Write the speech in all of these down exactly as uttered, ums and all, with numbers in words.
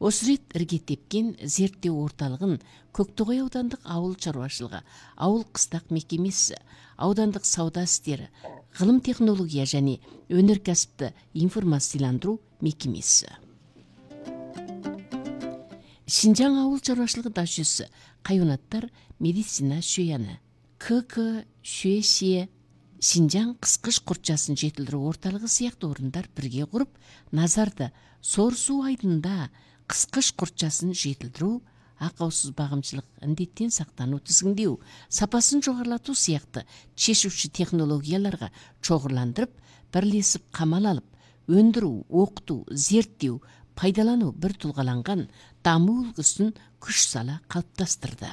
Осурет ыргетепкен зерттөө орталыгын Көктөгөй аудандык ауыл чарбашылыгы, ауыл кыстак мекемеси, аудандык сауда иштери, гылым технология және өнөркәсипти информацияландыруу мекемеси. Шинжаң ауыл чарбашылыгы дашысы Кайынаттар медицина шөяны, КК шөйсе Шинжаң кыскыш курчасын жетилдирүү орталыгы сыяктуу орундар бирге куруп, Назарды Сор суу айдында кыскыш курчасын жетилдирүү, акаусуз багымчылык, ындеттен сактануу тизгиндөө, сапасын жогорулатуу сыяктуу чечүүчү технологияларга чогурландырып, бирлесип камал алып, өндүрүү, окутуу, зерттөө, пайдалануу бир тулгаланган дамуу үлгүсүн күч сала калыптастырды.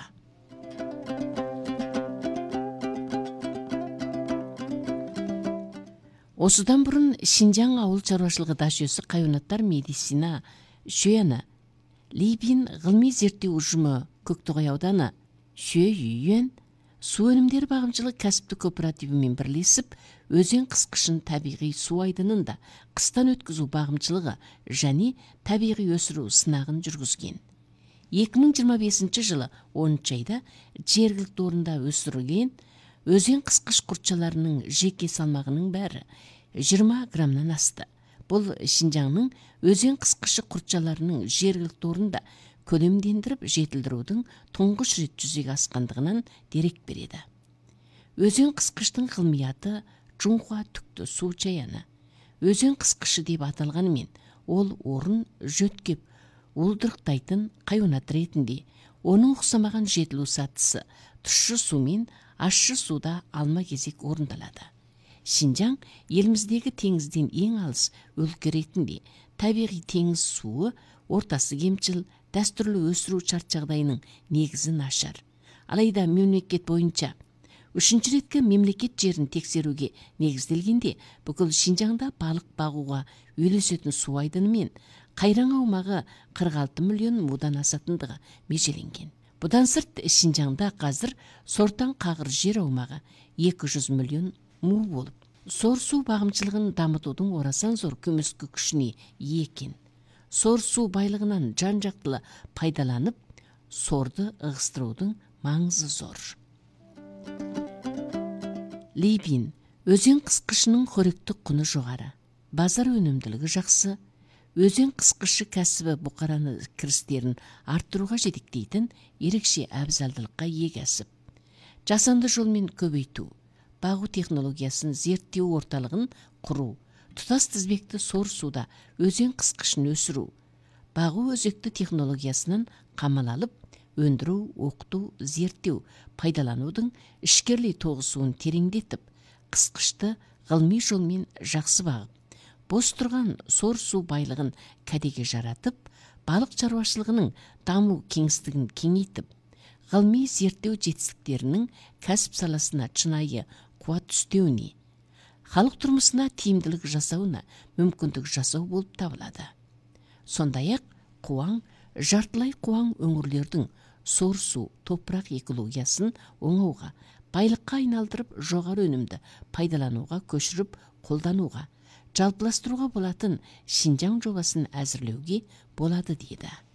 Осудан бурун Шинжаң ауыл чарбашылыгы дашысы Кайынаттар медицина шөяны, Либин гылмый зерттөө ужуму Көктөгөй ауданы Шөй үйөн суу өнүмдери багымчылык кәсиптик кооперативи менен бирлешип, өзен кыскышын табигый суу айдынында кыстан өткүзүү багымчылыгы және табигый өсүрүү сынагын жүргүзгөн. эки миң жыйырма бешинчи жылы онунчу айда жергиликтүү орунда өсүрүлгөн өзен кыскыш курчаларынын жеке салмагынын баары жыйырма граммдан асты. Бул Шинжаңдын өзен кыскышы курчаларынын жергиликтүү орунда көлөмдендирип жетилдирүүдүн туңгуч рет жүзөгө аскандыгынан дерек береді. Өзен кыскыштын кылмыяты Жунхуа түктө суу чаяны. Өзен кыскышы деп аталганымен, ол орун жөткөп, улдырыктайтын кайынат ретинде, onun уксамаган жетилүү сатысы тұщы суу мен ащы сууда алма кезек орундалады. Шинжаң элибиздеги теңизден эң алыс өлкө ретинде табигый теңиз суу ортасы кемчил, дәстүрлүү өсүрүү шарт жагдайынын негизин ашар. Алайда мемлекет боюнча үчүнчү иретке мемлекет жерин текшерүүгө негизделгенде, бүкүл Шинжаңда балык багууга үйлөсөтүн суу айдыны мен кайраң аумагы кырк алты миллион мудан асатындыгы межеленген. Будан сырт Шинжаңда азыр сортан кагыр жер аумагы эки жүз миллион му болуп, сор суу багымчылыгын дамытуудун орасан зор көмөскө күчүнө ээ экен. Сор суу байлыгынан жан жактылуу пайдаланып, сорду ыгыстыруудун маңызы зор. Либин өзен кыскышынын хоректик куну жогору, базар өнүмдүүлүгү жакшы, өзен кыскышы кәсиби букараны киристерин арттырууга жетектейтин эрекче абзалдылыкка ээ кәсип. Жасанды жол менен көбөйтүү, багуу технологиясын зерттөө орталыгын куруу, тутас тизбекти сор сууда өзен кыскышын өсүрүү, багуу өзөктүү технологиясынан камал алып, өндүрүү, окутуу, зерттөө, пайдалануудун ишкерлий тогусуун тереңдетип, кыскышты гылмый жол менен жакшы багып, бос турган сор суу байлыгын кәдеге жаратып, балык чарбашылыгынын дамуу кеңістігін кеңейтип, гылмый зерттөө жетістіктерінің кәсіп саласына чынайы кубат түстөөүнө, халык турмушуна тиимдүүлүк жасауына мүмкүндүк жасоо болуп табылады. Сондай-ак кубаң, жартылай кубаң өңүрлөрдүн сор суу, топурак экологиясын оңоого, байлыкка айналдырып, жогору өнүмдү пайдаланууга көчүрүп колдонууга, жалпылаштырууга болатын Шинжаң жобасын әзірлеуге болады дейді.